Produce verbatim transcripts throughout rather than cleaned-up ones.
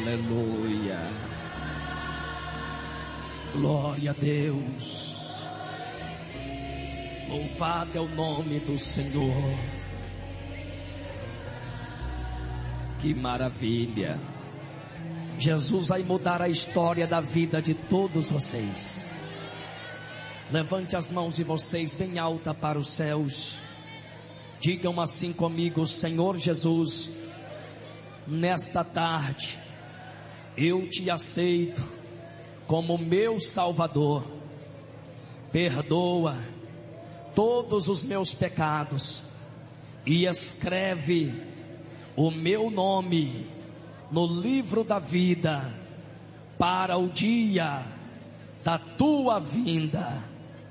Aleluia. Glória a Deus. Louvado é o nome do Senhor. Que maravilha. Jesus vai mudar a história da vida de todos vocês. Levante as mãos de vocês bem alta para os céus. Digam assim comigo: Senhor Jesus, nesta tarde eu te aceito como meu Salvador. Perdoa todos os meus pecados e escreve o meu nome no livro da vida para o dia da tua vinda.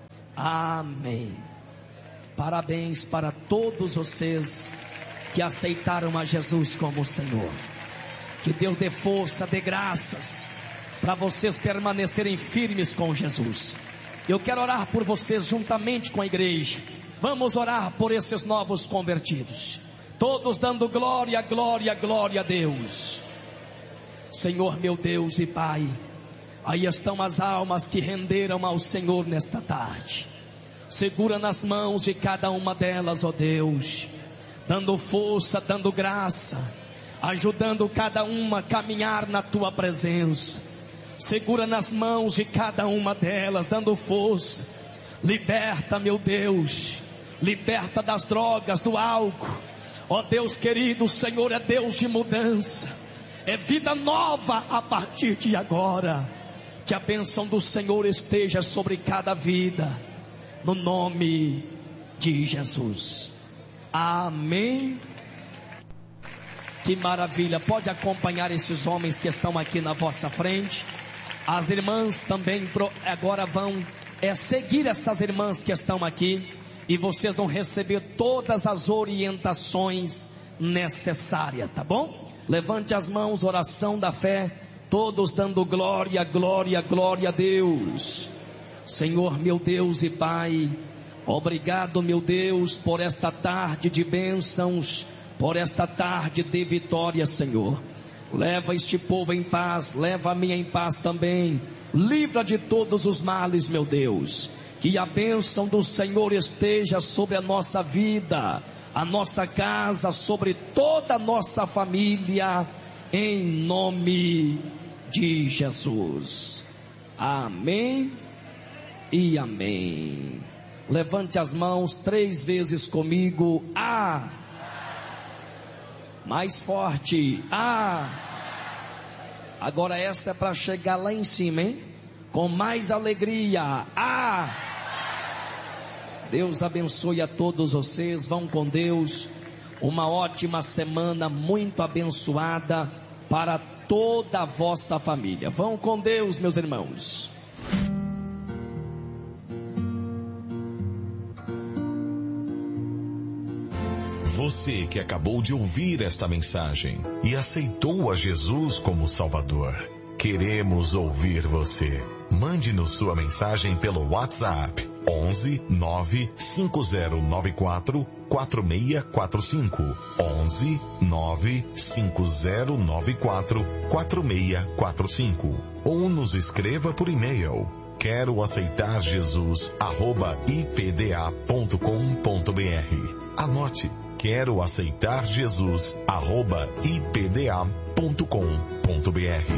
Amém. Parabéns para todos vocês que aceitaram a Jesus como Senhor. Que Deus dê força, dê graças para vocês permanecerem firmes com Jesus. Eu quero orar por vocês juntamente com a igreja. Vamos orar por esses novos convertidos, todos dando glória, glória, glória a Deus. Senhor meu Deus e Pai, aí estão as almas que renderam ao Senhor nesta tarde. Segura nas mãos de cada uma delas, ó Deus, dando força, dando graça, ajudando cada uma a caminhar na tua presença. Segura nas mãos de cada uma delas, dando força. Liberta, meu Deus, liberta das drogas, do álcool. Ó Deus querido, o Senhor é Deus de mudança, é vida nova a partir de agora. Que a bênção do Senhor esteja sobre cada vida, no nome de Jesus. Amém. Que maravilha. Pode acompanhar esses homens que estão aqui na vossa frente. As irmãs também agora vão é, seguir essas irmãs que estão aqui, e vocês vão receber todas as orientações necessárias, tá bom? Levante as mãos, oração da fé, todos dando glória, glória, glória a Deus. Senhor meu Deus e Pai, obrigado, meu Deus, por esta tarde de bênçãos, por esta tarde de vitória, Senhor. Leva este povo em paz, leva a minha em paz também. Livra de todos os males, meu Deus. Que a bênção do Senhor esteja sobre a nossa vida, a nossa casa, sobre toda a nossa família, em nome de Jesus. Amém e amém. Levante as mãos três vezes comigo. Ah! Mais forte. Ah! Agora essa é para chegar lá em cima, hein? Com mais alegria. Ah! Deus abençoe a todos vocês. Vão com Deus. Uma ótima semana, muito abençoada para toda a vossa família. Vão com Deus, meus irmãos. Você que acabou de ouvir esta mensagem e aceitou a Jesus como Salvador, queremos ouvir você. Mande-nos sua mensagem pelo WhatsApp onze nove cinco zero nove quatro quatro seis quatro cinco, onze nove cinco zero nove quatro quatro seis quatro cinco, ou nos escreva por e-mail quero aceitar Jesus arroba i p d a ponto com ponto b r. Anote: quero aceitar Jesus arroba i p d a ponto com ponto b r.